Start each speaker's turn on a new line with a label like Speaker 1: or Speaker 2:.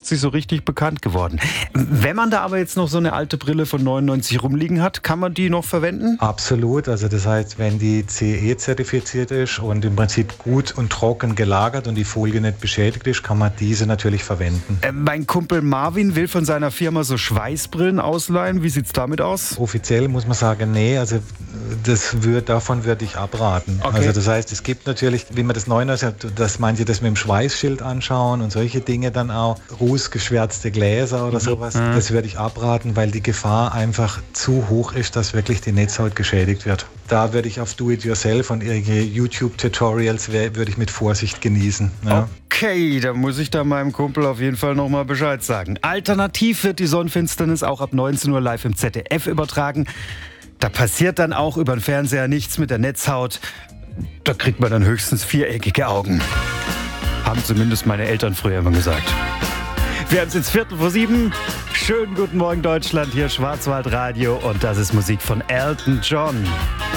Speaker 1: sie so richtig bekannt geworden. Wenn man da aber jetzt noch so eine alte Brille von 99 rumliegen hat, kann man die noch verwenden?
Speaker 2: Absolut. Also das heißt, wenn die CE-zertifiziert ist und im Prinzip gut und trocken gelagert und die Folie nicht beschädigt ist, kann man diese natürlich verwenden.
Speaker 1: Mein Kumpel Marvin will von seiner Firma so Schweißbrillen ausleihen. Wie sieht's damit aus?
Speaker 2: Offiziell muss man sagen, nee, also davon würde ich abraten.
Speaker 1: Okay.
Speaker 2: Also das heißt, es gibt natürlich, wie man das Neues hat, dass manche das mit dem Schweißschild anschauen und solche Dinge dann auch, rußgeschwärzte Gläser oder sowas, das würde ich abraten, weil die Gefahr einfach zu hoch ist, dass wirklich die Netzhaut geschädigt wird. Da würde ich auf Do-it-yourself und irgendwelche YouTube-Tutorials würde ich mit Vorsicht genießen. Ja.
Speaker 1: Okay, dann muss ich da meinem Kumpel auf jeden Fall nochmal Bescheid sagen. Alternativ wird die Sonnenfinsternis auch ab 19 Uhr live im ZDF übertragen. Da passiert dann auch über den Fernseher nichts mit der Netzhaut. Da kriegt man dann höchstens viereckige Augen. Haben zumindest meine Eltern früher immer gesagt. Wir haben es jetzt 6:45. Schönen guten Morgen Deutschland, hier Schwarzwaldradio und das ist Musik von Elton John.